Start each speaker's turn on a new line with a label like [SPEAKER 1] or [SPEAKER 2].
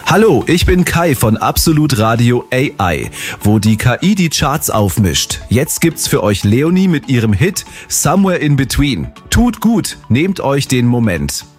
[SPEAKER 1] Hallo, ich bin Kai von Absolut Radio AI, wo die KI die Charts aufmischt. Jetzt gibt's für euch Leonie mit ihrem Hit Somewhere in Between. Tut gut, nehmt euch den Moment.